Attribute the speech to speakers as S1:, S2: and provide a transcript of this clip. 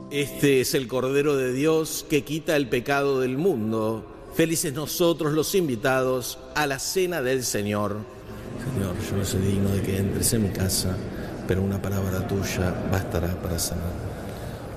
S1: Este es el Cordero de Dios que quita el pecado del mundo. Felices nosotros los invitados a la cena del Señor. Señor, yo no soy digno de que entres en mi casa, pero una palabra tuya bastará para sanar.